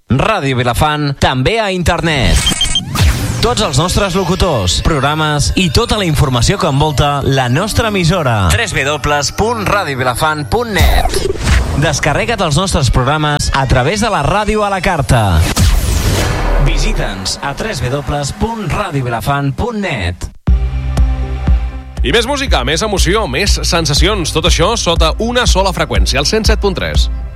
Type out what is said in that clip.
Ràdio Vilafant, també a internet. Tots els nostres locutors, programes i tota la informació que envolta la nostra emissora. www.radiovilafant.net. Descarrega't els nostres programes a través de la ràdio a la carta. Visita'ns a www.radiovilafant.net. I més música, més emoció, més sensacions, tot això sota una sola freqüència, el 107.3.